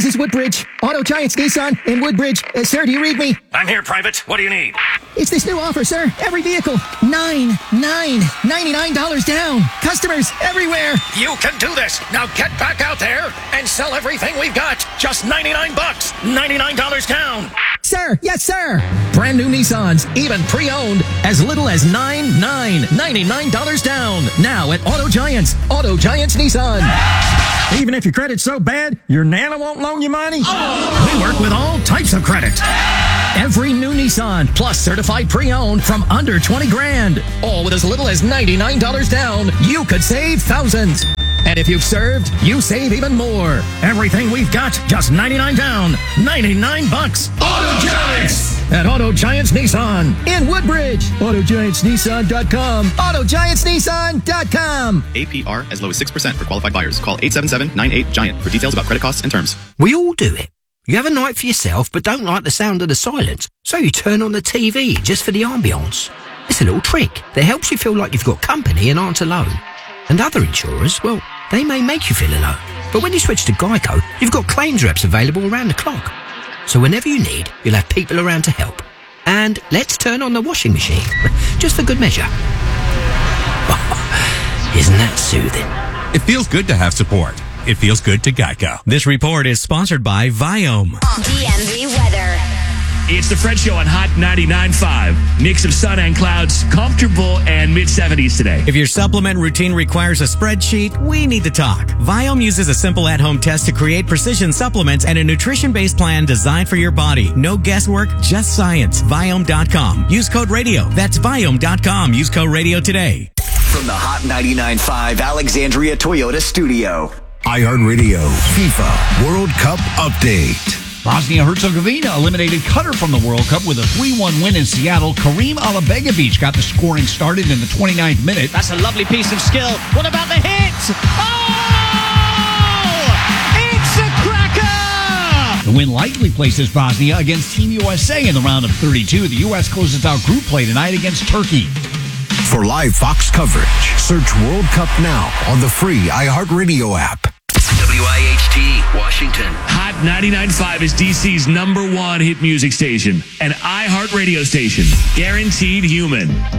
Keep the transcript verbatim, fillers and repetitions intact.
is Woodbridge. Auto Giants Nissan in Woodbridge. Uh, sir, do you read me? I'm here, Private. What do you need? It's this new offer, sir. Every vehicle, nine, nine, ninety-nine dollars down. Customers everywhere. You can do this. Now get back out there and sell everything we've got. Just ninety-nine bucks. ninety-nine dollars down. Sir, yes, sir. Brand new Nissans, even pre-owned, as little as nine nine, ninety-nine dollars down. Now at Auto Giants. Auto Giants Nissan. Even if your credit's so bad, your Nana won't loan you money? Oh. We work with all types of credit. Every new Nissan, plus certified pre-owned from under twenty grand. All with as little as ninety-nine dollars down. You could save thousands. And if you've served, you save even more. Everything we've got, just ninety-nine down. ninety-nine bucks. Auto Giants! At Auto Giants Nissan in Woodbridge. Auto Giants Nissan dot com. Auto Giants Nissan dot com. A P R as low as six percent for qualified buyers. Call eight seven seven, nine eight, GIANT for details about credit costs and terms. We all do it. You have a night for yourself but don't like the sound of the silence, so you turn on the T V just for the ambience. It's a little trick that helps you feel like you've got company and aren't alone. And other insurers, well, they may make you feel alone. But when you switch to Geico, you've got claims reps available around the clock. So whenever you need, you'll have people around to help. And let's turn on the washing machine, just for good measure. Isn't that soothing? It feels good to have support. It feels good to Geico. This report is sponsored by Viome. D M V weather. It's the Fred Show on Hot ninety-nine point five. Mix of sun and clouds, comfortable and mid seventies today. If your supplement routine requires a spreadsheet, we need to talk. Viome uses a simple at-home test to create precision supplements and a nutrition-based plan designed for your body. No guesswork, just science. Viome dot com. Use code radio. That's Viome dot com. Use code radio today. From the Hot ninety-nine point five Alexandria Toyota studio. iHeartRadio FIFA World Cup update. Bosnia-Herzegovina eliminated Qatar from the World Cup with a three one win in Seattle. Karim Alabegovic got the scoring started in the twenty-ninth minute. That's a lovely piece of skill. What about the hit? Oh! It's a cracker! The win likely places Bosnia against Team U S A in the round of thirty-two. The U S closes out group play tonight against Turkey. For live Fox coverage, search World Cup now on the free iHeartRadio app. W I H T, Washington. Hot ninety-nine point five is D C's number one hit music station. An iHeart radio station. Guaranteed human.